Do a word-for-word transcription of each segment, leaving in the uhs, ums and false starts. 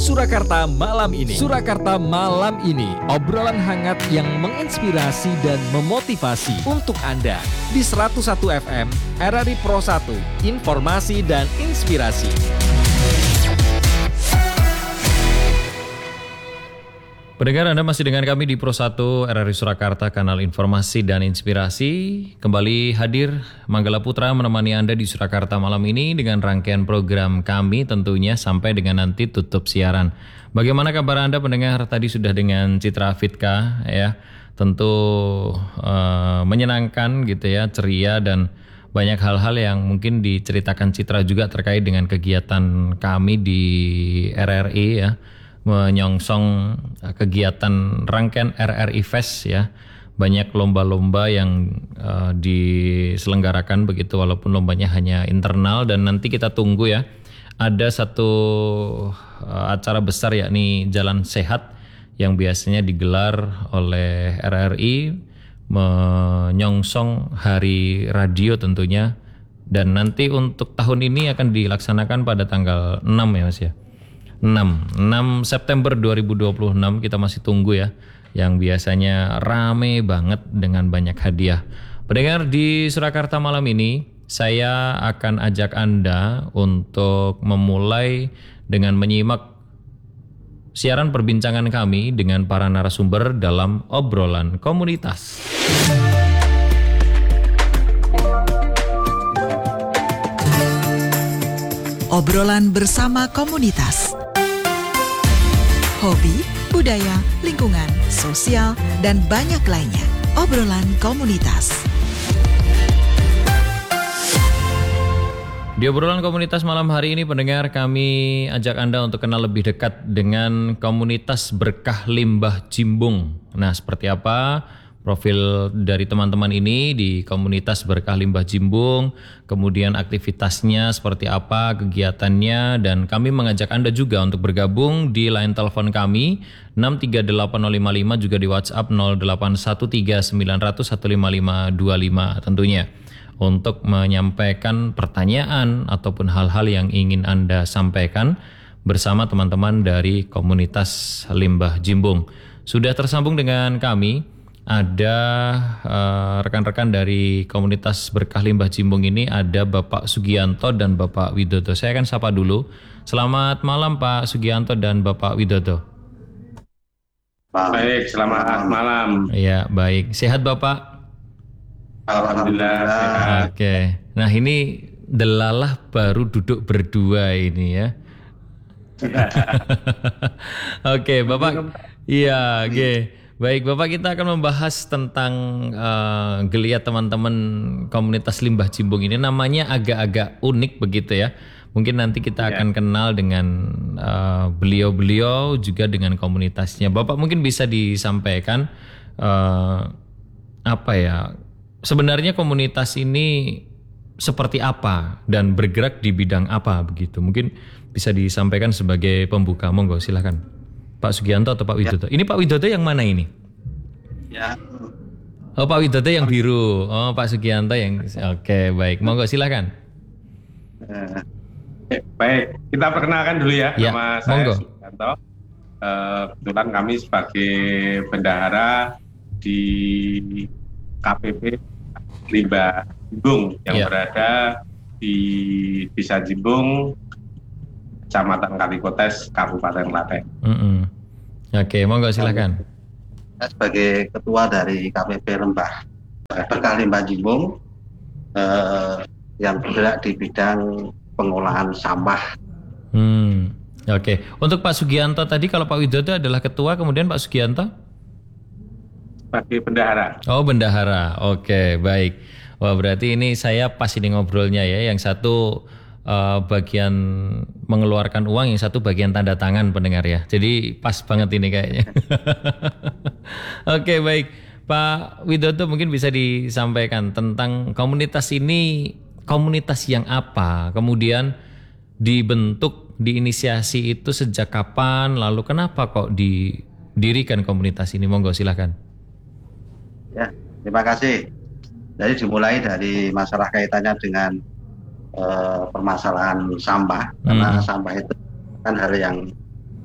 Surakarta malam ini. Surakarta malam ini, obrolan hangat yang menginspirasi dan memotivasi untuk Anda di seratus satu F M R R I Pro satu, informasi dan inspirasi. Pendengar, Anda masih dengan kami di Pro satu R R I Surakarta, kanal informasi dan inspirasi. Kembali hadir Manggala Putra menemani Anda di Surakarta malam ini dengan rangkaian program kami tentunya sampai dengan nanti tutup siaran. Bagaimana kabar Anda pendengar? Tadi sudah dengan Citra Fitka ya. Tentu uh, menyenangkan gitu ya, ceria dan banyak hal-hal yang mungkin diceritakan Citra juga terkait dengan kegiatan kami di R R I ya. Menyongsong kegiatan rangkaian R R I Fest ya. Banyak lomba-lomba yang uh, diselenggarakan begitu, walaupun lombanya hanya internal, dan nanti kita tunggu ya. Ada satu uh, acara besar yakni Jalan Sehat yang biasanya digelar oleh R R I menyongsong Hari Radio tentunya, dan nanti untuk tahun ini akan dilaksanakan pada tanggal enam ya Mas ya. enam September dua ribu dua puluh enam kita masih tunggu ya, yang biasanya rame banget dengan banyak hadiah. Pendengar, di Surakarta malam ini saya akan ajak Anda untuk memulai dengan menyimak siaran perbincangan kami dengan para narasumber dalam obrolan komunitas. Obrolan bersama komunitas. Hobi, budaya, lingkungan, sosial, dan banyak lainnya. Obrolan komunitas. Di obrolan komunitas malam hari ini, pendengar, kami ajak Anda untuk kenal lebih dekat dengan komunitas Berkah Limbah Jimbung. Nah, seperti apa profil dari teman-teman ini di komunitas Berkah Limbah Jimbung, kemudian aktivitasnya seperti apa, kegiatannya, dan kami mengajak Anda juga untuk bergabung di line telepon kami enam tiga delapan nol lima lima, juga di WhatsApp nol delapan satu tiga sembilan nol nol satu lima lima dua lima tentunya, untuk menyampaikan pertanyaan ataupun hal-hal yang ingin Anda sampaikan bersama teman-teman dari komunitas Limbah Jimbung. Sudah tersambung dengan kami ada uh, rekan-rekan dari komunitas Berkah Limbah Jimbung ini, ada Bapak Sugianto dan Bapak Widodo. Saya akan sapa dulu. Selamat malam Pak Sugianto dan Bapak Widodo. Baik, selamat malam. Iya, baik. Sehat Bapak? Alhamdulillah sehat. Oke. Nah, ini delalah baru duduk berdua ini ya. Oke, Bapak. Iya, oke. Baik, Bapak, kita akan membahas tentang uh, geliat teman-teman komunitas Limbah Jimbung ini. Namanya agak-agak unik begitu ya. Mungkin nanti kita ya. akan kenal dengan uh, beliau-beliau juga dengan komunitasnya. Bapak mungkin bisa disampaikan uh, apa ya, sebenarnya komunitas ini seperti apa dan bergerak di bidang apa begitu. Mungkin bisa disampaikan sebagai pembuka. Monggo, silakan. Pak Sugianto atau Pak Widodo? Ya. Ini Pak Widodo yang mana ini? Ya. Oh, Pak Widodo yang biru. Oh, Pak Sugianto yang... Oke, baik. Monggo, silakan. Uh, eh, baik, kita perkenalkan dulu ya. Ya, nama saya monggo. Sugianto. Uh, kebetulan kami sebagai bendahara di K P P Limbah Jimbung yang ya. berada di Desa Jimbung, Kecamatan Kalikotes, Kabupaten Klaten. Mm-hmm. Oke, monggo silakan. Saya sebagai ketua dari K P P Lembah Berkah Limbah Jimbung eh, yang bergerak di bidang pengolahan sampah. Hmm. Oke, untuk Pak Sugianto tadi, kalau Pak Widodo adalah ketua, kemudian Pak Sugianto sebagai bendahara. Oh, bendahara. Oke, baik. Wah, berarti ini saya pas ini ngobrolnya ya. Yang satu Uh, bagian mengeluarkan uang, yang satu bagian tanda tangan, pendengar ya. Jadi pas banget ini kayaknya. Oke, baik. Pak Widodo mungkin bisa disampaikan tentang komunitas ini, komunitas yang apa, kemudian dibentuk, diinisiasi itu sejak kapan, lalu kenapa kok didirikan komunitas ini? Monggo silakan. Ya, terima kasih. Jadi dimulai dari masalah kaitannya dengan Uh, permasalahan sampah, karena hmm. sampah itu kan hal yang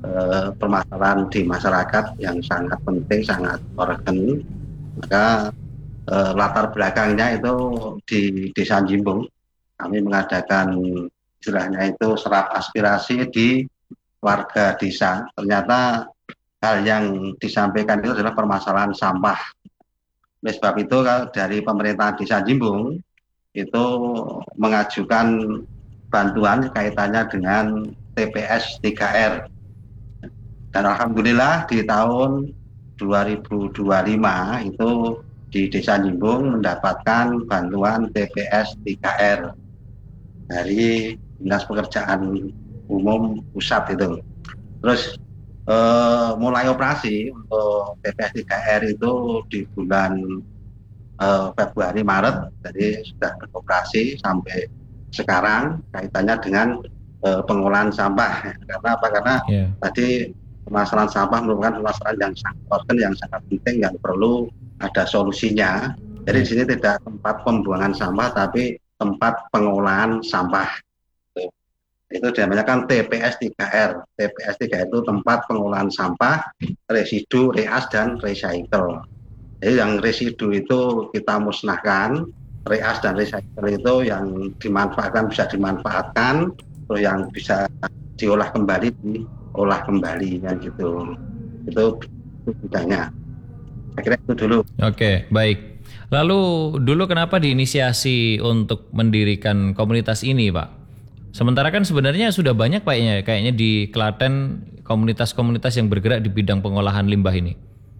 eh, permasalahan di masyarakat yang sangat penting, sangat urgent. Maka eh, latar belakangnya itu di Desa Jimbung kami mengadakan istilahnya itu serap aspirasi di warga desa. Ternyata hal yang disampaikan itu adalah permasalahan sampah. Oleh sebab itu dari pemerintah Desa Jimbung itu mengajukan bantuan kaitannya dengan T P S tiga R. Dan alhamdulillah di tahun dua ribu dua puluh lima itu di Desa Jimbung mendapatkan bantuan T P S tiga R dari Dinas Pekerjaan Umum Pusat itu. Terus eh, mulai operasi untuk T P S tiga R itu di bulan eh, Februari Maret, jadi sudah beroperasi sampai sekarang kaitannya dengan eh, pengolahan sampah. Karena apa? Karena yeah. tadi permasalahan sampah merupakan permasalahan yang sangat urgent, yang sangat penting, yang perlu ada solusinya. Jadi di sini tidak tempat pembuangan sampah, tapi tempat pengolahan sampah. Itu dinamakan T P S tiga R. T P S tiga R itu tempat pengolahan sampah, residu, reas, dan recycle. Jadi yang residu itu kita musnahkan, reas dan recycle itu yang dimanfaatkan bisa dimanfaatkan, terus yang bisa diolah kembali diolah kembali, kan gitu. Itu bedanya. Saya kira itu dulu. Oke, baik. Lalu dulu kenapa diinisiasi untuk mendirikan komunitas ini, Pak? Sementara kan sebenarnya sudah banyak kayaknya, kayaknya di Klaten komunitas-komunitas yang bergerak di bidang pengolahan limbah ini.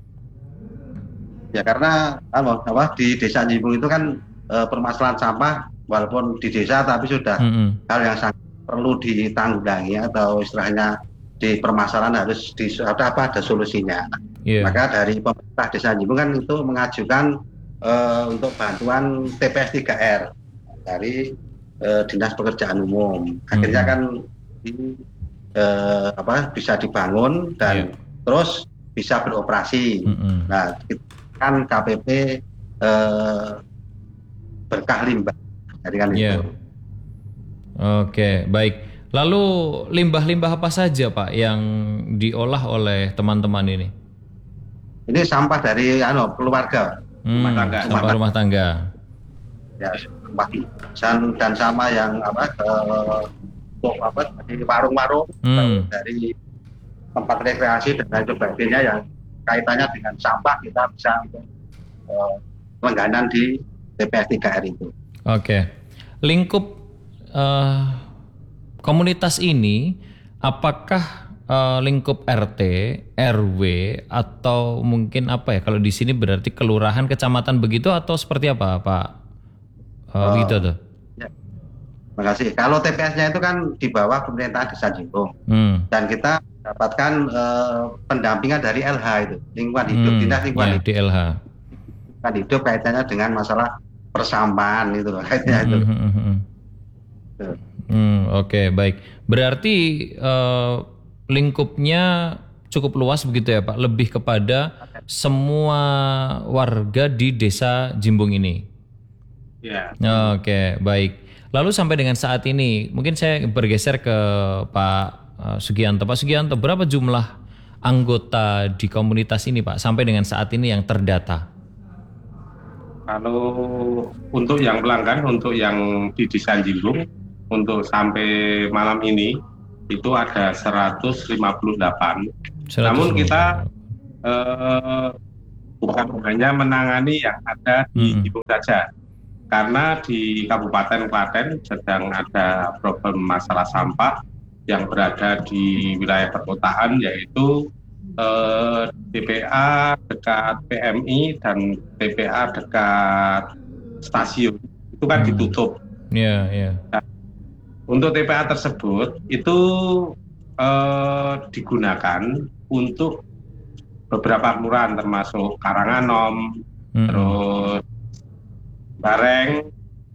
Ya karena apa, di Desa Jimbung itu kan e, permasalahan sampah walaupun di desa tapi sudah mm-hmm. hal yang sangat perlu ditanggulangi atau istilahnya di permasalahan harus di, ada apa ada solusinya. Yeah. Maka dari pemerintah Desa Jimbung kan itu mengajukan e, untuk bantuan T P S tiga R dari Dinas Pekerjaan Umum. Akhirnya hmm. kan ini eh, apa bisa dibangun dan yeah. terus bisa beroperasi. Hmm. Nah, kan K P P eh, berkah limbah. Jadi kan yeah. itu. Oke, baik. Lalu limbah-limbah apa saja, Pak, yang diolah oleh teman-teman ini? Ini sampah dari ano, keluarga, hmm, rumah tangga, sampah rumah tangga. Ya, dan, dan sama yang apa ke apa di warung-warung hmm. dari tempat rekreasi dan lain sebagainya yang kaitannya dengan sampah kita bisa untuk uh, langganan di T P S tiga R itu. Oke, lingkup uh, komunitas ini apakah uh, lingkup R T, R W atau mungkin apa ya? Kalau di sini berarti kelurahan, kecamatan begitu atau seperti apa, Pak? Oh, gitu tuh. Ya. Terima kasih. Kalau T P S-nya itu kan di bawah pemerintahan Desa Jimbung. Hmm. Dan kita dapatkan uh, pendampingan dari L H itu, lingkungan hidup, hmm. dinas lingkungan ya, hidup. di L H. Lingkungan hidup kaitannya dengan masalah persampahan itu kaitannya hmm, itu. Hmm, hmm, hmm. hmm, Oke, okay, baik. Berarti uh, lingkupnya cukup luas begitu ya, Pak? Lebih kepada semua warga di Desa Jimbung ini. Ya. Oke, baik. Lalu sampai dengan saat ini, mungkin saya bergeser ke Pak Sugianto. Pak Sugianto, berapa jumlah anggota di komunitas ini, Pak, sampai dengan saat ini yang terdata? Kalau untuk yang pelanggan, untuk yang di Desa Jimbung, untuk sampai malam ini itu ada seratus lima puluh delapan. seratus lima puluh. Namun kita eh, bukan hanya menangani yang ada di hmm. Jimbung saja. Karena di Kabupaten Klaten sedang ada problem masalah sampah yang berada di wilayah perkotaan, yaitu eh, T P A dekat P M I dan T P A dekat stasiun itu kan hmm. ditutup. Iya, yeah, iya. Yeah. Nah, untuk T P A tersebut itu eh, digunakan untuk beberapa kelurahan termasuk Karanganom, hmm. terus Bareng,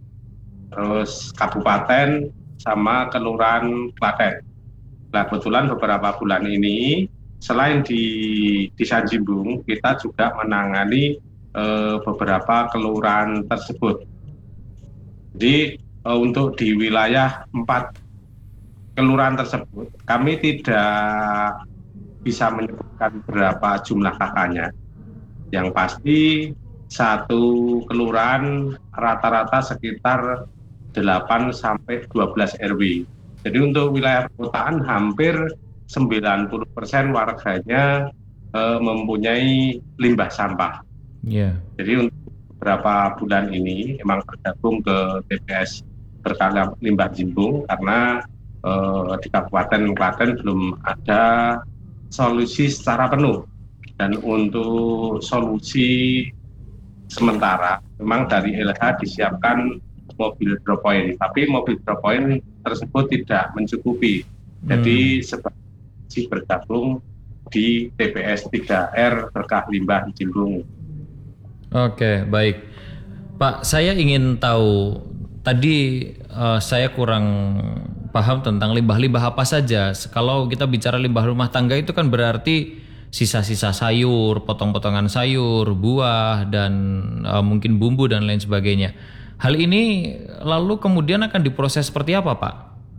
terus Kabupaten, sama Kelurahan Klaten. Nah, kebetulan beberapa bulan ini, selain di Desa Jimbung, kita juga menangani eh, beberapa kelurahan tersebut. Jadi, eh, untuk di wilayah empat kelurahan tersebut, kami tidak bisa menyebutkan berapa jumlah kakaknya. Yang pasti satu kelurahan rata-rata sekitar delapan sampai dua belas R W. Jadi untuk wilayah perkotaan hampir sembilan puluh persen warganya eh, mempunyai limbah sampah. Yeah. Jadi untuk beberapa bulan ini memang tergabung ke T P S Berkah Limbah Jimbung karena eh, di Kabupaten Klaten belum ada solusi secara penuh. Dan untuk solusi sementara memang dari L H disiapkan mobil drop point, tapi mobil drop point tersebut tidak mencukupi. Jadi hmm. sebagai bergabung di T P S tiga R Berkah Limbah Jimbung. Oke, baik. Pak, saya ingin tahu, tadi uh, saya kurang paham tentang limbah-limbah apa saja. Kalau kita bicara limbah rumah tangga itu kan berarti sisa-sisa sayur, potong-potongan sayur, buah, dan uh, mungkin bumbu dan lain sebagainya. Hal ini lalu kemudian akan diproses seperti apa, Pak?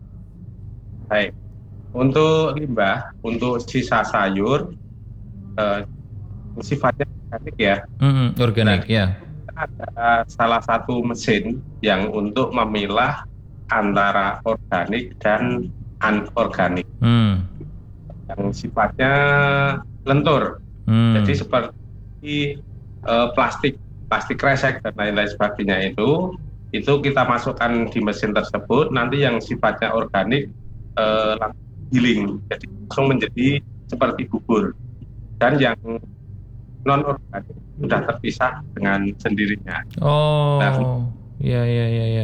Baik, untuk limbah, untuk sisa sayur, uh, sifatnya organik ya. Mm-hmm, organik, nah, ya. Ada salah satu mesin yang untuk memilah antara organik dan anorganik. Mm. Yang sifatnya lentur, hmm. jadi seperti uh, plastik, plastik kresek dan lain-lain sebagainya itu, itu kita masukkan di mesin tersebut. Nanti yang sifatnya organik uh, langsung giling, jadi langsung menjadi seperti bubur. Dan yang non organik sudah terpisah dengan sendirinya. Oh, nah, ya ya ya ya.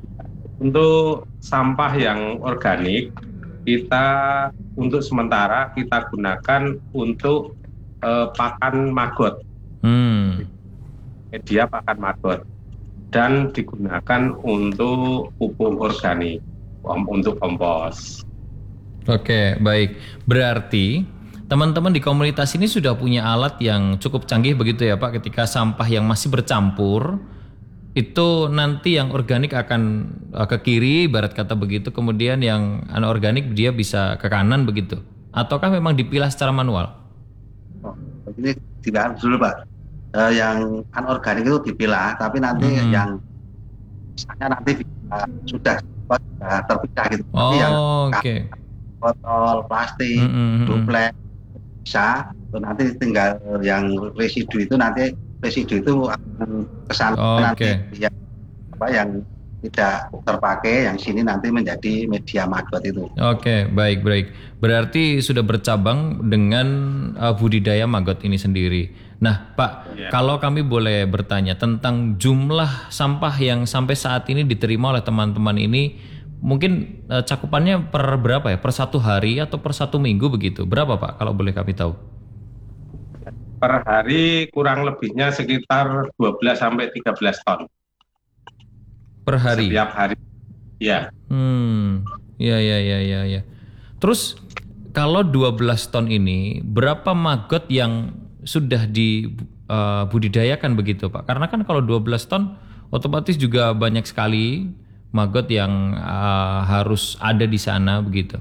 Untuk sampah yang organik, kita untuk sementara kita gunakan untuk uh, pakan maggot, hmm. media pakan maggot, dan digunakan untuk pupuk organik, untuk kompos. Oke, baik. Berarti teman-teman di komunitas ini sudah punya alat yang cukup canggih begitu ya Pak, ketika sampah yang masih bercampur itu nanti yang organik akan uh, ke kiri, ibarat kata begitu, kemudian yang anorganik dia bisa ke kanan begitu, ataukah memang dipilah secara manual? Oh, ini dipilah dulu Pak. Uh, yang anorganik itu dipilah, tapi nanti hmm. yang misalnya nanti uh, sudah, sudah terpisah gitu. Oh, tapi yang okay. botol plastik, hmm. duplek bisa, nanti tinggal yang residu itu nanti residu itu akan kesana oh, nanti okay. yang apa yang tidak terpakai, yang sini nanti menjadi media maggot itu. Oke, okay, baik baik. Berarti sudah bercabang dengan uh, budidaya maggot ini sendiri. Nah, Pak, yeah. kalau kami boleh bertanya tentang jumlah sampah yang sampai saat ini diterima oleh teman-teman ini, mungkin uh, cakupannya per berapa ya? Per satu hari atau per satu minggu begitu? Berapa Pak? Kalau boleh kami tahu? Per hari kurang lebihnya sekitar dua belas sampai tiga belas ton. Per hari? Setiap hari, ya. Hmm, ya, ya, ya, ya, ya. Terus kalau dua belas ton ini, berapa maggot yang sudah dibudidayakan uh, begitu Pak? Karena kan kalau dua belas ton, otomatis juga banyak sekali maggot yang uh, harus ada di sana begitu.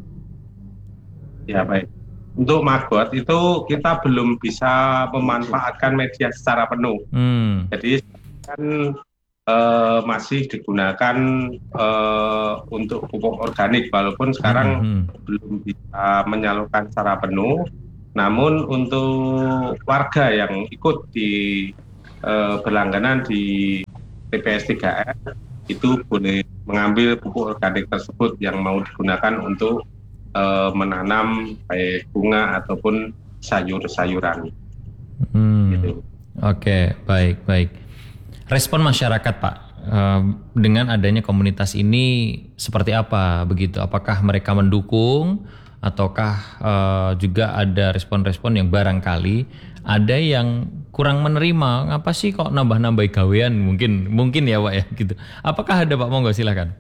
Ya, baik. Untuk maggot itu kita belum bisa memanfaatkan media secara penuh. Hmm. Jadi kan uh, masih digunakan uh, untuk pupuk organik, walaupun sekarang hmm. belum bisa menyalurkan secara penuh. Namun untuk warga yang ikut di uh, berlangganan di T P S tiga R itu boleh mengambil pupuk organik tersebut yang mau digunakan untuk Uh, menanam baik bunga ataupun sayur-sayuran. Hmm. Gitu. Oke, baik, baik. Respon masyarakat Pak uh, dengan adanya komunitas ini seperti apa begitu? Apakah mereka mendukung ataukah uh, juga ada respon-respon yang barangkali ada yang kurang menerima? Ngapa sih kok nambah-nambah gawean? Mungkin, mungkin ya Pak ya gitu. Apakah ada Pak? Monggo silakan.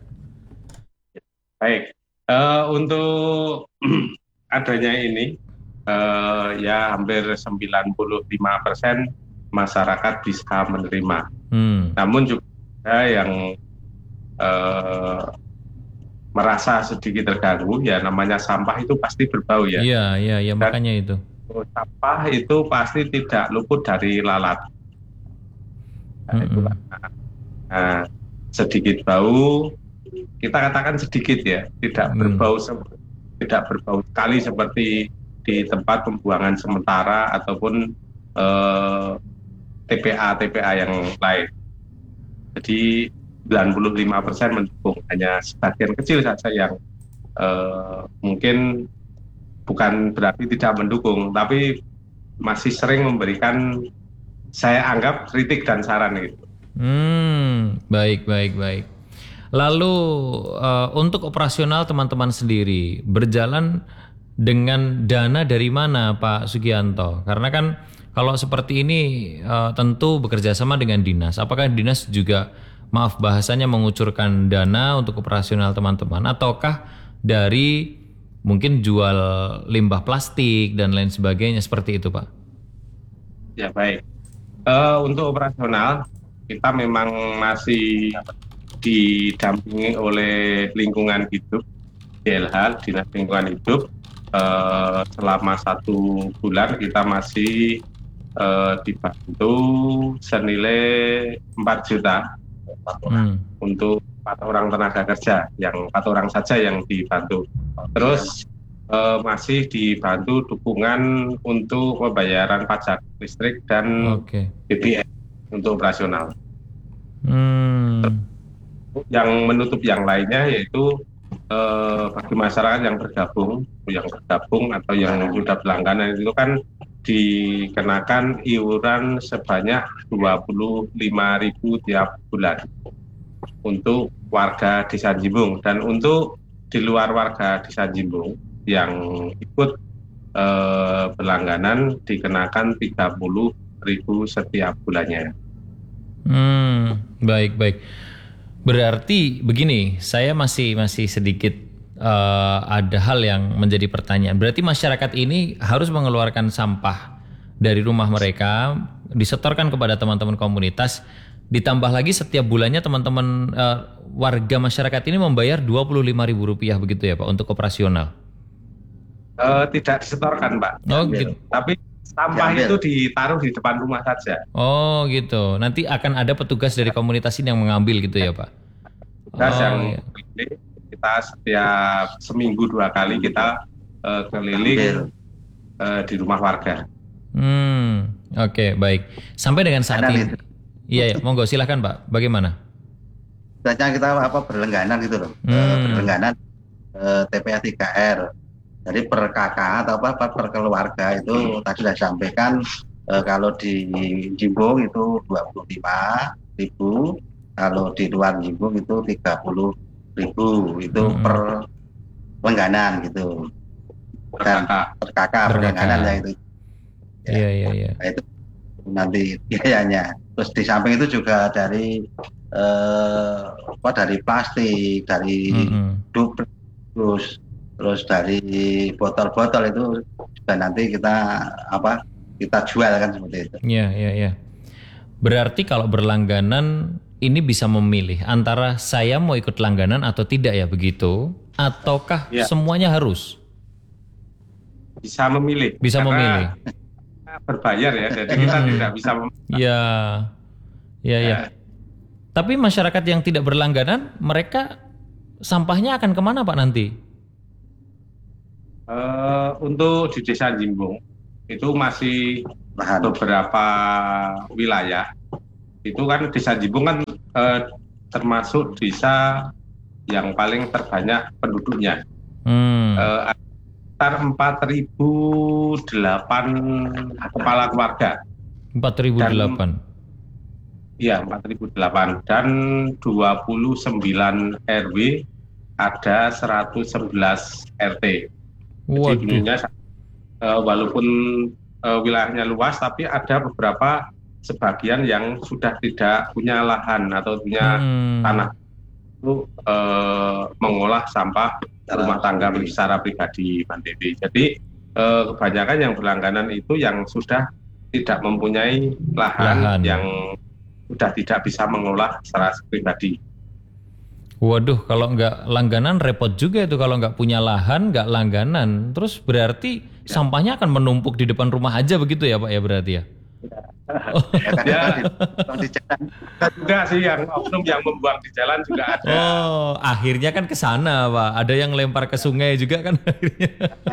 Baik. Uh, untuk adanya ini uh, ya hampir sembilan puluh lima persen masyarakat bisa menerima. Hmm. Namun juga ada yang uh, merasa sedikit terganggu, ya namanya sampah itu pasti berbau ya. Iya, iya, iya, Dan makanya itu. sampah itu pasti tidak luput dari lalat. Nah, Mm-mm. itulah. Nah, sedikit bau, kita katakan sedikit ya, tidak Hmm. berbau se- tidak berbau sekali seperti di tempat pembuangan sementara ataupun eh, T P A T P A yang lain. Jadi sembilan puluh lima persen mendukung, hanya sebagian kecil saja yang eh, mungkin bukan berarti tidak mendukung, tapi masih sering memberikan, saya anggap, kritik dan saran gitu. Hmm, baik, baik, baik. Lalu eh, untuk operasional teman-teman sendiri berjalan dengan dana dari mana, Pak Sugianto? Karena kan kalau seperti ini eh, tentu bekerja sama dengan dinas. Apakah dinas juga, maaf bahasanya, mengucurkan dana untuk operasional teman-teman, ataukah dari mungkin jual limbah plastik dan lain sebagainya seperti itu, Pak? Ya baik. Eh, untuk operasional kita memang masih didampingi oleh lingkungan hidup, D L H, Dinas Lingkungan Hidup. Eh, selama satu bulan kita masih eh, dibantu senilai empat juta Hmm. untuk empat orang tenaga kerja, yang empat orang saja yang dibantu. Terus eh, masih dibantu dukungan untuk pembayaran pajak listrik dan Oke. B B M untuk operasional. Hmm. Yang menutup yang lainnya yaitu eh, bagi masyarakat yang bergabung, yang bergabung atau yang sudah berlangganan itu kan dikenakan iuran sebanyak dua puluh lima ribu tiap bulan untuk warga Desa Jimbung, dan untuk di luar warga Desa Jimbung yang ikut eh, berlangganan dikenakan tiga puluh ribu setiap bulannya. Hmm, baik, baik. Berarti begini, saya masih masih sedikit eh, ada hal yang menjadi pertanyaan. Berarti masyarakat ini harus mengeluarkan sampah dari rumah mereka, disetorkan kepada teman-teman komunitas, ditambah lagi setiap bulannya teman-teman eh, warga masyarakat ini membayar dua puluh lima ribu rupiah begitu ya Pak untuk operasional. Eh, tidak disetorkan, Pak. Oh Diambil. gitu. Tapi sampah Diambil. itu ditaruh di depan rumah saja. Oh gitu. Nanti akan ada petugas dari komunitas ini yang mengambil gitu ya Pak. Kita Oh, yang iya. keliling, kita setiap seminggu dua kali kita eh, keliling Ambil. eh, di rumah warga. Hmm, oke, baik. Sampai dengan saat Karena ini. itu. Iya, ya, monggo silahkan Pak. Bagaimana? Biasanya kita apa berlengganan gitu loh. Hmm. Eh, berlengganan eh, T P A tiga R. Jadi per kakak atau apa per, per keluarga itu tadi sudah sampaikan eh, kalau di Jimbung itu dua puluh lima ribu, kalau di luar Jimbung itu tiga puluh ribu, itu Hmm. per lengganan gitu. Dan Kakak. per kakak Per berlengganan kakak. ya itu. Ya. Iya, iya, iya. Nah, itu nanti biayanya. Terus di samping itu juga dari eh, apa dari plastik, dari Mm-mm. duplik, terus terus dari botol-botol itu juga nanti kita apa kita jual kan seperti itu. Iya, iya, iya. Berarti kalau berlangganan ini bisa memilih antara saya mau ikut langganan atau tidak ya begitu? Ataukah Iya. semuanya harus? Bisa memilih. Bisa Karena memilih. berbayar ya, jadi kita Hmm. tidak bisa memilih. Iya, iya, iya. Ya. Tapi masyarakat yang tidak berlangganan, mereka sampahnya akan kemana Pak nanti? Eh, untuk di Desa Jimbung itu masih Lahan. beberapa wilayah itu kan Desa Jimbung kan eh, termasuk desa yang paling terbanyak penduduknya. Hmm. Eh, sekitar empat ribu delapan kepala keluarga. empat ribu delapan. Iya, empat ribu delapan, dan dua puluh sembilan R W, ada seratus sebelas R T. Jadi Waduh. dulunya eh, walaupun eh, wilayahnya luas, tapi ada beberapa sebagian yang sudah tidak punya lahan atau punya Hmm. tanah itu eh, mengolah sampah rumah tangga secara pribadi, Pak Dewi. Jadi eh, kebanyakan yang berlangganan itu yang sudah tidak mempunyai lahan, Lahan. yang sudah tidak bisa mengolah secara pribadi. Waduh, kalau nggak langganan repot juga itu kalau nggak punya lahan, nggak langganan. Terus berarti ya. Sampahnya akan menumpuk di depan rumah aja begitu ya Pak ya berarti ya? Ya, di jalan juga sih yang oknum yang membuang di jalan juga ada. Oh, akhirnya kan ke sana Pak. Ada yang lempar ke sungai juga kan akhirnya.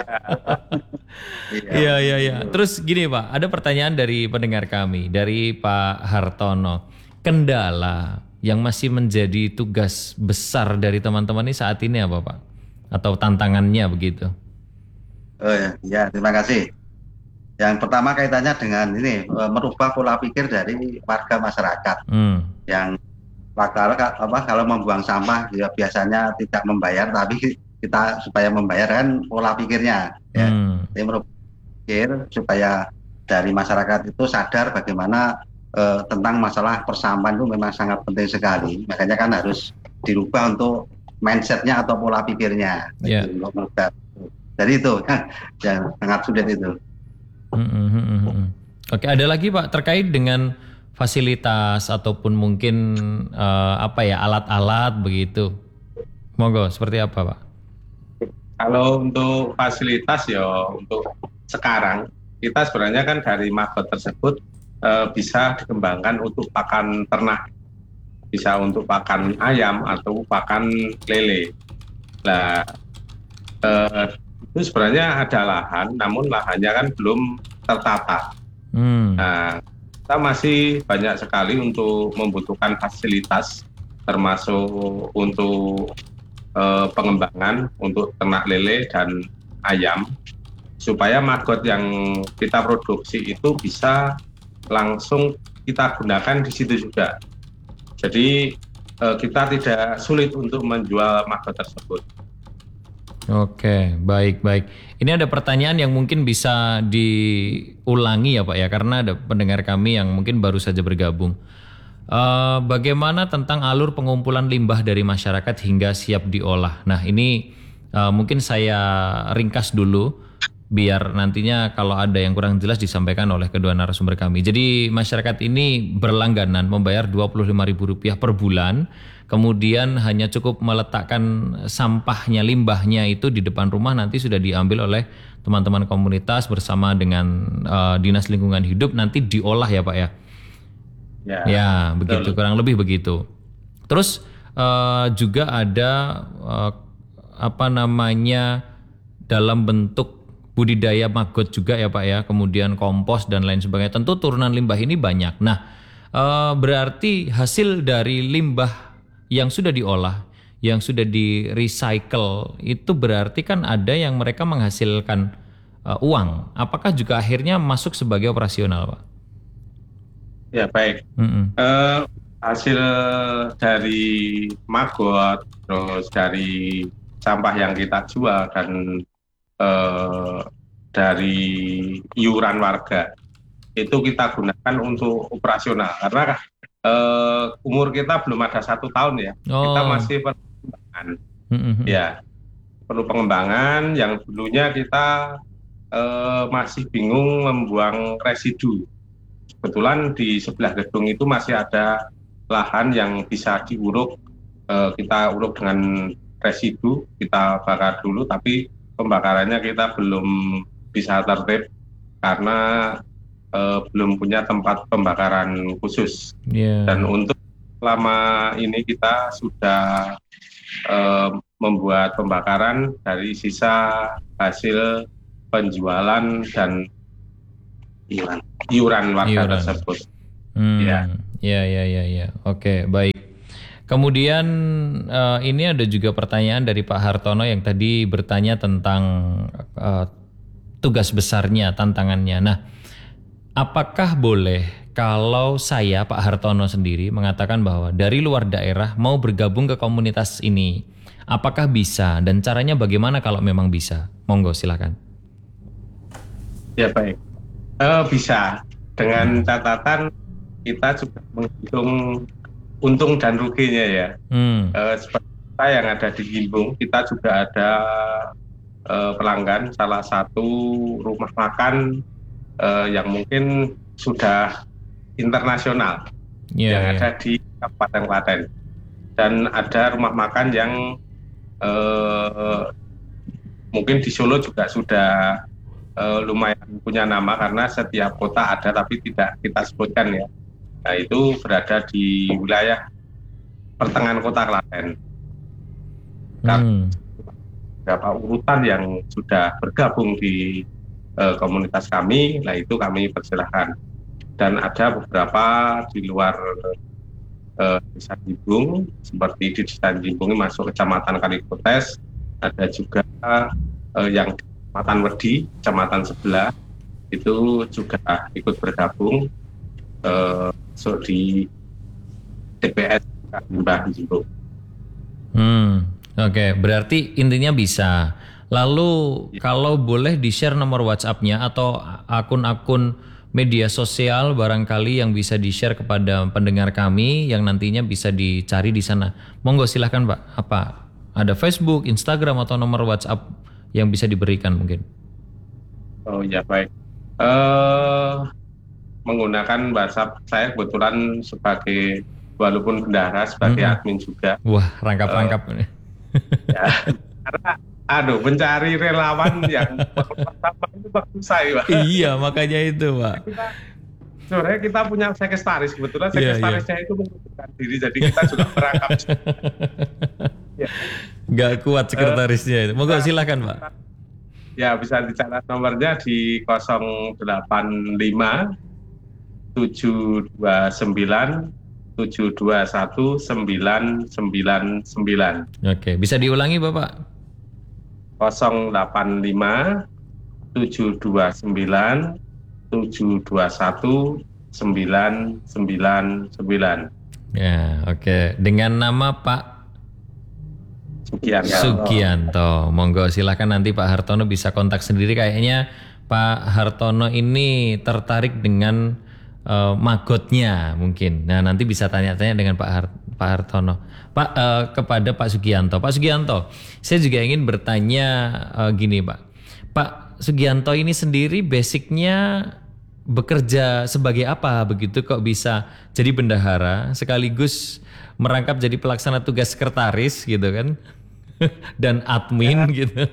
Iya, iya, iya. Terus gini Pak, ada pertanyaan dari pendengar kami, dari Pak Hartono. Kendala yang masih menjadi tugas besar dari teman-teman ini saat ini apa Pak? Atau tantangannya begitu? Oh ya, ya terima kasih. Yang pertama kaitannya dengan ini merubah pola pikir dari warga masyarakat hmm. yang kalau apa kalau membuang sampah ya biasanya tidak membayar, tapi kita supaya membayar kan pola pikirnya ya. Hmm. Jadi merubah pikir supaya dari masyarakat itu sadar bagaimana eh, tentang masalah persampahan itu memang sangat penting sekali. Makanya kan harus dirubah untuk mindsetnya atau pola pikirnya. Yeah. Jadi itu yang sangat sulit itu. Mm-hmm. Oke, ada lagi Pak terkait dengan fasilitas ataupun mungkin uh, apa ya alat-alat begitu. Monggo, seperti apa Pak? Kalau untuk fasilitas ya untuk sekarang kita sebenarnya kan dari magot tersebut uh, bisa dikembangkan untuk pakan ternak, bisa untuk pakan ayam atau pakan lele. Nah, uh, itu sebenarnya ada lahan, namun lahannya kan belum tertata. Hmm. Nah, kita masih banyak sekali untuk membutuhkan fasilitas, termasuk untuk eh, pengembangan untuk ternak lele dan ayam, supaya magot yang kita produksi itu bisa langsung kita gunakan di situ juga. Jadi eh, kita tidak sulit untuk menjual magot tersebut. Oke, baik, baik. Ini ada pertanyaan yang mungkin bisa diulangi ya Pak ya, karena ada pendengar kami yang mungkin baru saja bergabung. Uh, bagaimana tentang alur pengumpulan limbah dari masyarakat hingga siap diolah? Nah ini uh, mungkin saya ringkas dulu, biar nantinya kalau ada yang kurang jelas disampaikan oleh kedua narasumber kami. Jadi masyarakat ini berlangganan membayar dua puluh lima ribu rupiah per bulan. Kemudian hanya cukup meletakkan sampahnya, limbahnya itu di depan rumah, nanti sudah diambil oleh teman-teman komunitas bersama dengan uh, Dinas Lingkungan Hidup, nanti diolah ya Pak ya? Ya, ya begitu, betul. Kurang lebih begitu. Terus uh, juga ada uh, apa namanya dalam bentuk budidaya maggot juga ya Pak ya, kemudian kompos dan lain sebagainya. Tentu turunan limbah ini banyak. Nah uh, berarti hasil dari limbah yang sudah diolah, yang sudah di recycle itu berarti kan ada yang mereka menghasilkan uh, uang. Apakah juga akhirnya masuk sebagai operasional, Pak? Ya baik. Mm-hmm. Uh, hasil dari maggot, terus dari sampah yang kita jual dan uh, dari iuran warga itu kita gunakan untuk operasional karena Uh, umur kita belum ada satu tahun ya, oh. Kita masih perlu pengembangan, mm-hmm. ya perlu pengembangan. Yang dulunya kita uh, masih bingung membuang residu. Kebetulan di sebelah gedung itu masih ada lahan yang bisa diuruk, uh, kita uruk dengan residu, kita bakar dulu, tapi pembakarannya kita belum bisa tertib karena Uh, belum punya tempat pembakaran khusus. Yeah. Dan untuk lama ini kita sudah uh, membuat pembakaran dari sisa hasil penjualan dan iuran, iuran warga iuran. tersebut. Hmm. Ya, ya, ya, ya, ya. Oke, baik. Kemudian uh, ini ada juga pertanyaan dari Pak Hartono yang tadi bertanya tentang uh, tugas besarnya, tantangannya. Nah, apakah boleh kalau saya Pak Hartono sendiri mengatakan bahwa dari luar daerah mau bergabung ke komunitas ini, apakah bisa dan caranya bagaimana kalau memang bisa? Monggo silakan. Ya baik, uh, bisa dengan catatan kita juga menghitung untung dan ruginya ya. Hmm. Uh, seperti kita yang ada di Jimbung, kita juga ada uh, pelanggan salah satu rumah makan Uh, yang mungkin sudah internasional yeah, yang yeah. ada di Kabupaten Klaten. dan ada rumah makan yang eh, mungkin di Solo juga sudah eh, lumayan punya nama karena setiap kota ada tapi tidak kita sebutkan ya. Nah itu berada di wilayah pertengahan kota Klaten. Hmm. Beberapa urutan yang sudah bergabung di eh, komunitas kami, nah itu kami persilahkan. Dan ada beberapa di luar eh, Desa Jimbung, seperti di Desa Jimbung ini masuk Kecamatan Kalikotes, ada juga eh, yang Kecamatan Wedi, Kecamatan sebelah, itu juga ikut bergabung eh, masuk di T P S Limbah Jimbung. Hmm, oke. Okay. Berarti intinya bisa. Lalu kalau boleh di-share nomor WhatsApp-nya atau akun-akun media sosial barangkali yang bisa di-share kepada pendengar kami yang nantinya bisa dicari di sana. Monggo silahkan Pak. Apa? Ada Facebook, Instagram atau nomor WhatsApp yang bisa diberikan mungkin? Oh ya baik. Uh, menggunakan WhatsApp saya kebetulan sebagai walaupun bendahara sebagai hmm. admin juga. Wah, rangkap-rangkap ini. Uh, ya, karena aduh mencari relawan yang pertama itu waktu saya, Pak. Iya, makanya itu, Pak. Kita, sebenarnya kita punya sekretaris, kebetulan sekretarisnya yeah, yeah. itu mengundurkan diri, jadi kita juga merangkap. Ya. Gak kuat sekretarisnya uh, itu. Monggo silakan, Pak. Ya, bisa dicatat nomornya di nol delapan lima tujuh dua sembilan tujuh dua satu sembilan sembilan sembilan. Oke, bisa diulangi Bapak? nol delapan lima tujuh dua sembilan tujuh dua satu sembilan sembilan sembilan. Ya, oke. Dengan nama Pak Sugianto. Sugianto. Monggo silakan nanti Pak Hartono bisa kontak sendiri. Kayaknya Pak Hartono ini tertarik dengan uh, magotnya mungkin. Nah, nanti bisa tanya-tanya dengan Pak Har- Pak Hartono. Pak uh, kepada Pak Sugianto. Pak Sugianto, saya juga ingin bertanya uh, gini, Pak. Pak Sugianto ini sendiri basicnya bekerja sebagai apa begitu kok bisa jadi bendahara sekaligus merangkap jadi pelaksana tugas sekretaris gitu kan dan admin ya. Gitu.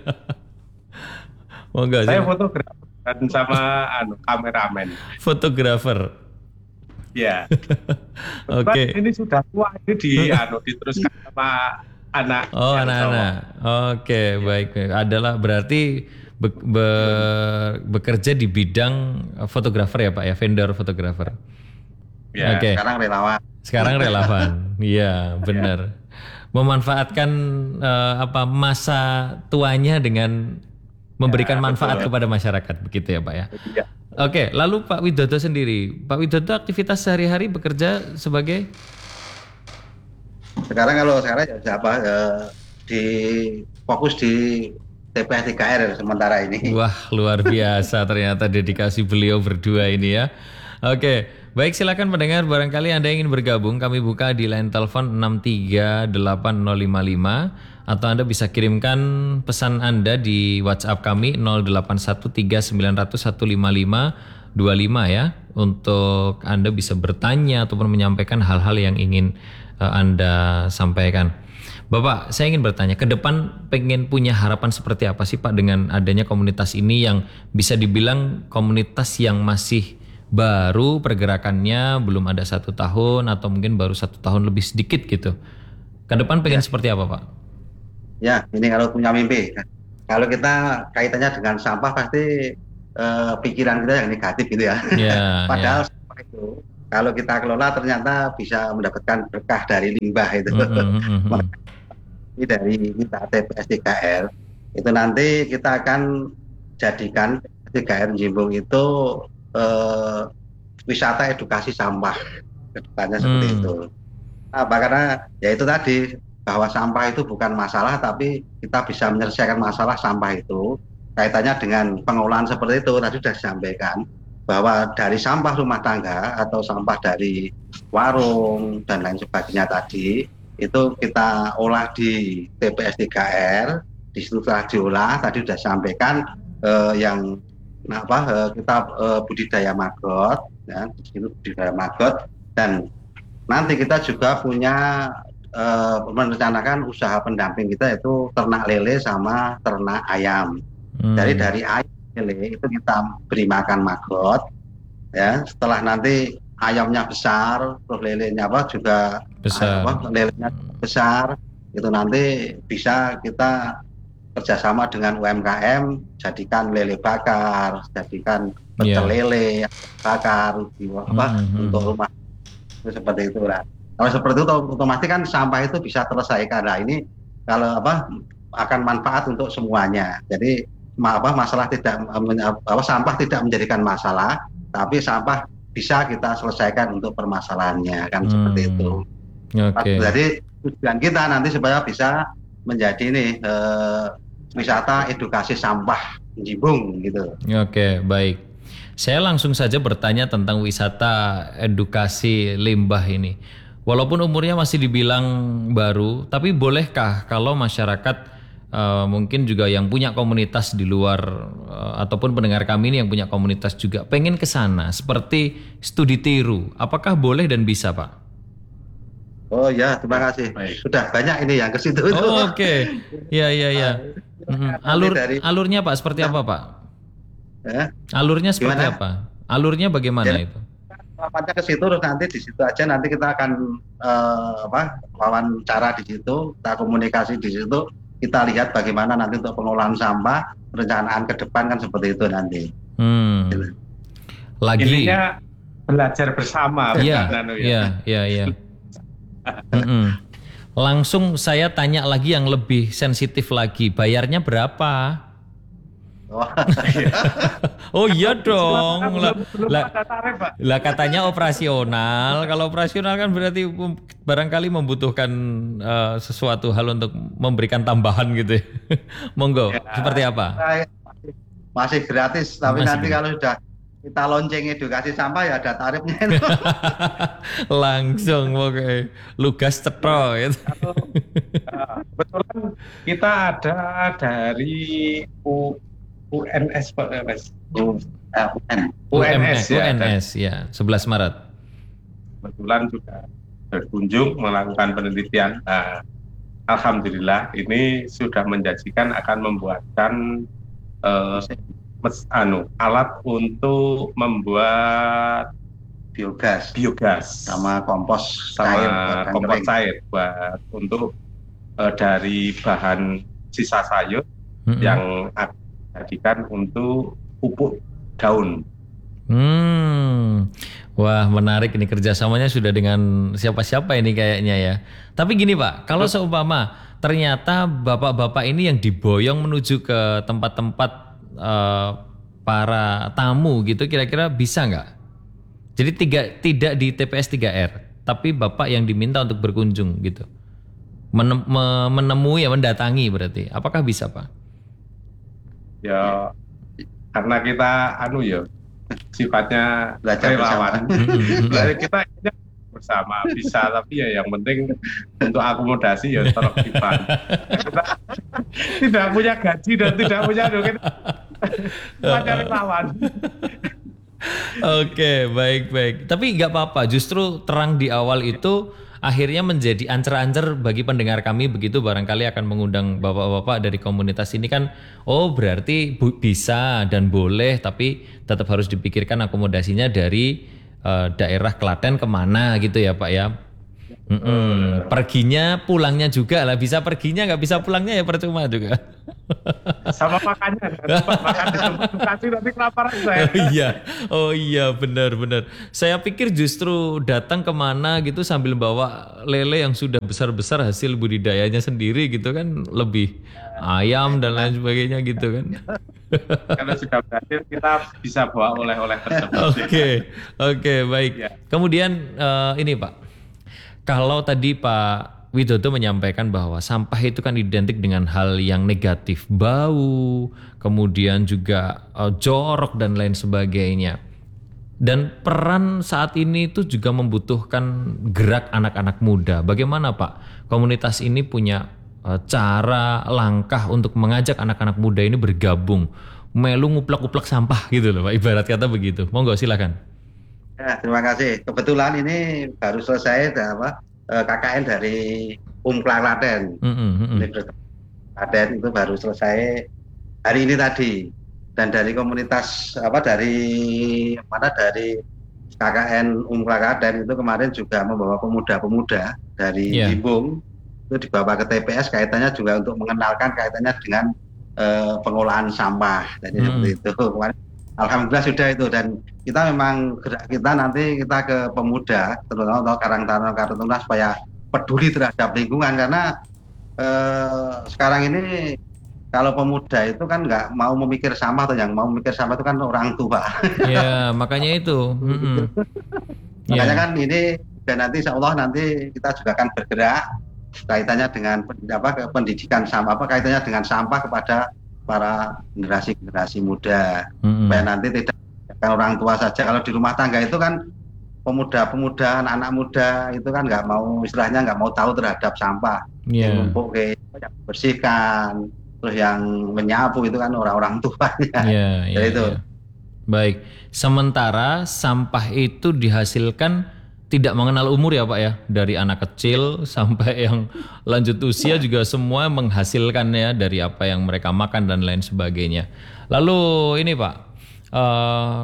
Oh enggak, saya fotografer dan sama anu kameramen. Fotografer. Ya. Oke. Okay. Ini sudah tua ini di anu diteruskan sama anak. Oh anak-anak. Oke okay, ya. Baik. Adalah berarti be, be, bekerja di bidang fotografer ya Pak ya, vendor fotografer. Ya. Okay. Sekarang relawan. Sekarang relawan. Iya benar. Ya. Memanfaatkan uh, apa masa tuanya dengan memberikan ya, manfaat betul. Kepada masyarakat begitu ya Pak ya. Ya. Oke, lalu Pak Widodo sendiri, Pak Widodo aktivitas sehari-hari bekerja sebagai? Sekarang kalau sekarang ya apa eh, di fokus di T P S tiga R sementara ini. Wah luar biasa ternyata dedikasi beliau berdua ini ya. Oke, baik silakan pendengar barangkali Anda ingin bergabung kami buka di line telepon enam tiga delapan nol lima lima atau Anda bisa kirimkan pesan Anda di WhatsApp kami nol delapan satu tiga sembilan nol nol satu lima lima dua lima ya untuk Anda bisa bertanya ataupun menyampaikan hal-hal yang ingin uh, Anda sampaikan. Bapak, saya ingin bertanya, ke depan pengen punya harapan seperti apa sih Pak dengan adanya komunitas ini yang bisa dibilang komunitas yang masih baru pergerakannya, belum ada satu tahun atau mungkin baru satu tahun lebih sedikit gitu. Ke depan pengen ya. Seperti apa Pak? Ya, ini kalau punya mimpi. Kalau kita kaitannya dengan sampah pasti eh, pikiran kita yang negatif gitu ya. Yeah, Padahal yeah. sampah itu kalau kita kelola ternyata bisa mendapatkan berkah dari limbah itu. Mm-hmm. Ini dari kita T P S tiga R itu nanti kita akan jadikan T P S tiga R Jimbung itu eh, wisata edukasi sampah. Kedepannya seperti mm. itu. Nah, karena ya itu tadi bahwa sampah itu bukan masalah, tapi kita bisa menyelesaikan masalah sampah itu kaitannya dengan pengolahan seperti itu. Tadi sudah disampaikan bahwa dari sampah rumah tangga atau sampah dari warung dan lain sebagainya tadi itu kita olah di T P S tiga R, di situ telah diolah. Tadi sudah disampaikan eh, yang nah, apa eh, kita eh, budidaya maggot, ya, di situ budidaya maggot dan nanti kita juga punya eh, merencanakan usaha pendamping kita itu ternak lele sama ternak ayam. Hmm. Jadi dari ayam lele itu kita beri makan maggot, ya. Setelah nanti ayamnya besar, terus lelenya apa juga Besar. apa, lelenya besar, itu nanti bisa kita kerjasama dengan U M K M, jadikan lele bakar, jadikan pecel Iya. lele bakar, di apa Hmm, hmm, untuk hmm. rumah itu seperti itu lah. Kalau seperti itu otomatis kan sampah itu bisa terselesaikan. Nah ini kalau apa akan manfaat untuk semuanya. Jadi ma- apa masalah tidak men- apa sampah tidak menjadikan masalah, tapi sampah bisa kita selesaikan untuk permasalahannya kan seperti itu. Hmm. Oke. Jadi tujuan kita nanti supaya bisa menjadi ini eh, wisata edukasi sampah Jimbung gitu. Oke, baik. Saya langsung saja bertanya tentang wisata edukasi limbah ini. Walaupun umurnya masih dibilang baru, tapi bolehkah kalau masyarakat eh, mungkin juga yang punya komunitas di luar eh, ataupun pendengar kami ini yang punya komunitas juga pengen ke sana seperti studi tiru, apakah boleh dan bisa, Pak? Oh ya, terima kasih. Baik. Sudah banyak ini yang ke situ itu. Oh, oke. Ya, ya, ya. Mm, Alur dari- alurnya Pak seperti apa, Pak? Ya, Alurnya seperti Gimana? apa? Alurnya bagaimana Jadi- itu? rapatnya ke situ terus nanti di situ aja nanti kita akan eh, apa wawancara di situ, kita komunikasi di situ, kita lihat bagaimana nanti untuk pengelolaan sampah, perencanaan ke depan kan seperti itu nanti. Hmm. Lagi. Intinya belajar bersama. Iya, bukan anu ya. iya, iya, iya. Mm-mm. Langsung saya tanya lagi yang lebih sensitif lagi. Bayarnya berapa? Wah, Oh iya dong. Belum, Lah, belum lah- ada tarif, Pak. lah katanya operasional. Kalau operasional kan berarti mem- barangkali membutuhkan eh, sesuatu hal untuk memberikan tambahan gitu. ya. Monggo, Ya. seperti apa? masih, masih gratis, tapi Masih nanti gratis. kalau sudah kita lonceng edukasi sampah ya ada tarifnya. Langsung oke. Lugas cetro gitu. Nah, kebetulan kita ada dari U, UNS Pak Mas. U N. U N S U ya. N dan S ya, sebelas Maret. kebetulan juga berkunjung melakukan penelitian. Nah, alhamdulillah ini sudah menjanjikan akan membuatkan eh, mes- anu alat untuk membuat Biogas biogas sama kompos cair buat sama yang kompos kering. cair buat untuk eh, dari bahan sisa sayur Mm-mm. yang akan dijadikan untuk pupuk daun. Hmm, wah menarik ini kerjasamanya sudah dengan siapa-siapa ini kayaknya ya. Tapi gini Pak, kalau seumpama ternyata bapak-bapak ini yang diboyong menuju ke tempat-tempat eh, para tamu gitu, kira-kira bisa nggak? Jadi tiga, tidak di T P S tiga R, tapi bapak yang diminta untuk berkunjung gitu, Menem- me- menemui ya mendatangi berarti, apakah bisa Pak? Ya karena kita anu ya sifatnya Belajar relawan. Mm-mm. Jadi kita ini bersama bisa, tapi ya yang penting untuk akomodasi ya tolong dibantu. Kita tidak punya gaji dan tidak punya anu, kita hanya relawan. Oke, baik-baik. Tapi nggak apa-apa, justru terang di awal itu akhirnya menjadi ancer-ancer bagi pendengar kami begitu barangkali akan mengundang bapak-bapak dari komunitas ini kan, oh berarti bu- bisa dan boleh, tapi tetap harus dipikirkan akomodasinya dari eh, daerah Klaten kemana gitu ya Pak ya. Mm-mm. Perginya, pulangnya juga lah, bisa perginya nggak bisa pulangnya ya percuma juga. Sama makannya, tempat makan di tempat edukasi nanti kelaparan saya. Oh iya, oh iya benar-benar. Saya pikir justru datang kemana gitu sambil bawa lele yang sudah besar-besar hasil budidayanya sendiri gitu kan, lebih ayam dan lain sebagainya gitu kan. Kalau sudah berhasil kita bisa bawa oleh-oleh tersebut. Oke, oke baik. Ya. Kemudian eh, ini Pak, kalau tadi Pak Widodo menyampaikan bahwa sampah itu kan identik dengan hal yang negatif, bau, kemudian juga eh, jorok dan lain sebagainya. Dan peran saat ini itu juga membutuhkan gerak anak-anak muda. Bagaimana Pak? Komunitas ini punya eh, cara, langkah untuk mengajak anak-anak muda ini bergabung, melu nguplak-nguplak sampah gitu loh Pak, ibarat kata begitu. Monggo silakan. Ya, terima kasih. Kebetulan ini baru selesai apa eh, K K N dari Umpla Klaten. Mm, mm, mm. Universitas Klaten itu baru selesai hari ini tadi. Dan dari komunitas apa dari mana dari K K N Umpla Klaten itu kemarin juga membawa pemuda-pemuda dari Yeah. Jimbung itu dibawa ke T P S, kaitannya juga untuk mengenalkan kaitannya dengan eh, pengolahan sampah. Jadi Hmm. seperti itu. Kemarin alhamdulillah sudah itu, dan kita memang gerak kita nanti kita ke pemuda terutama untuk Karang Taruna Kartuna supaya peduli terhadap lingkungan, karena eh, sekarang ini kalau pemuda itu kan nggak mau memikir sampah, atau yang mau memikir sampah itu kan orang tua. Ya, makanya itu. Mm, mm. Makanya Ya. kan ini dan nanti insya Allah nanti kita juga akan bergerak kaitannya dengan apa ke pendidikan sampah, apa kaitannya dengan sampah kepada para generasi-generasi muda, Mm, mm. supaya nanti tidak kan orang tua saja. Kalau di rumah tangga itu kan pemuda-pemuda, anak-anak muda itu kan nggak mau, istilahnya nggak mau tahu terhadap sampah, Ya. yang numpuk ke yang bersihkan, terus yang menyapu itu kan orang-orang tuanya. Ya, ya, Jadi itu. ya. Baik. Sementara sampah itu dihasilkan tidak mengenal umur ya Pak ya. Dari anak kecil sampai yang lanjut usia juga semua menghasilkan ya dari apa yang mereka makan dan lain sebagainya. Lalu ini Pak, eh,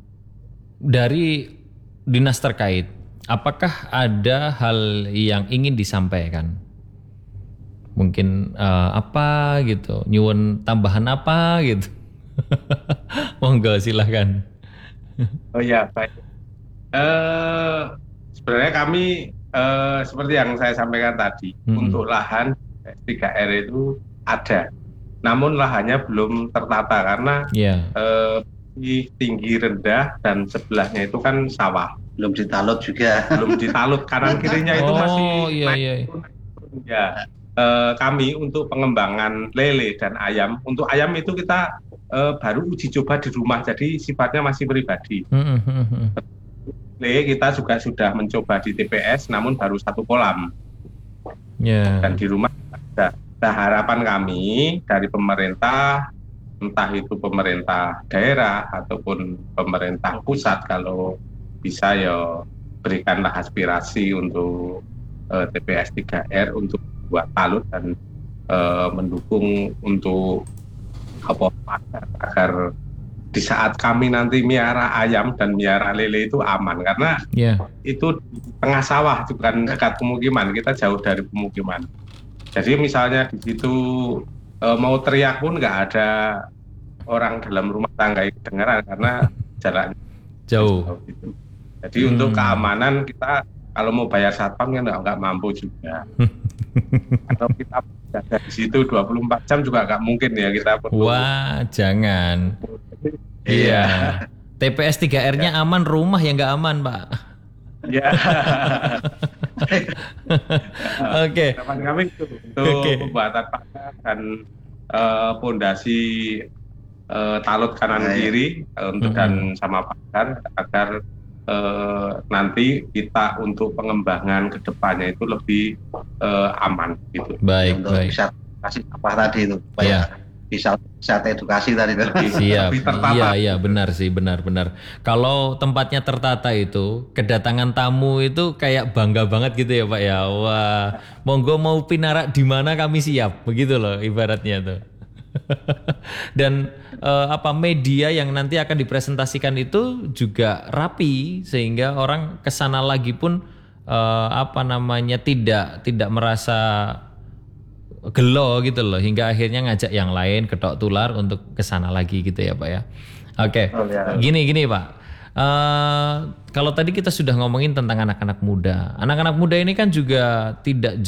dari dinas terkait, apakah ada hal yang ingin disampaikan? Mungkin eh, apa gitu, nyuwun tambahan apa gitu. Monggo silahkan. Oh ya, baik. Eh, sebenarnya kami eh, seperti yang saya sampaikan tadi, Mm-mm. untuk lahan S tiga R itu ada, namun lahannya belum tertata karena Ya. eh, di tinggi rendah dan sebelahnya itu kan sawah, Belum ditalut juga. belum ditalut kanan kirinya itu Oh, masih iya, naik iya. turun, naik turun. Ya. Eh, kami untuk pengembangan lele dan ayam, untuk ayam itu kita eh, baru uji coba di rumah, jadi sifatnya masih pribadi. Mm, mm, mm, mm. Lele kita juga sudah mencoba di T P S, namun baru satu kolam, Ya. dan di rumah ada. Nah, harapan kami dari pemerintah, entah itu pemerintah daerah ataupun pemerintah pusat, kalau bisa ya berikanlah aspirasi untuk eh, T P S tiga R untuk buat talut dan eh, mendukung untuk apa agar, agar di saat kami nanti miara ayam dan miara lele itu aman, karena Ya. itu di tengah sawah, bukan dekat pemukiman, kita jauh dari pemukiman. Jadi misalnya di situ e, mau teriak pun nggak ada orang dalam rumah tangga yang kedengaran karena jaraknya Jauh. jauh gitu. Jadi Hmm. untuk keamanan kita kalau mau bayar satpam kan nggak nggak mampu juga. Atau kita jaga di situ dua puluh empat jam juga nggak mungkin ya, kita perlu. Wah, jangan. Iya. T P S tiga R-nya aman, rumah yang nggak aman, Pak. Ya. Oke. Harapan kami itu untuk Oke. pembuatan pagar dan eh, pondasi eh, talut kanan Nah, ya. kiri eh, untuk Mhm. dan sama pagar agar eh, nanti kita untuk pengembangan kedepannya itu lebih eh, aman gitu. Baik, Untuk baik. bisa kasih apa tadi itu, supaya Iya. bisa bisa edukasi tadi itu. Lebih, Siap. lebih tertata. Iya, iya, benar sih, benar, benar. Kalau tempatnya tertata itu, kedatangan tamu itu kayak bangga banget gitu ya, Pak ya. Wah, monggo mau pinarak di mana kami siap, begitu loh ibaratnya tuh. Dan eh, apa media yang nanti akan dipresentasikan itu juga rapi sehingga orang kesana lagi pun eh, apa namanya tidak tidak merasa gelo gitu loh, hingga akhirnya ngajak yang lain ketok tular untuk kesana lagi gitu ya Pak ya. Oke, Oh, ya. gini gini Pak. Eh, kalau tadi kita sudah ngomongin tentang anak-anak muda, anak-anak muda ini kan juga tidak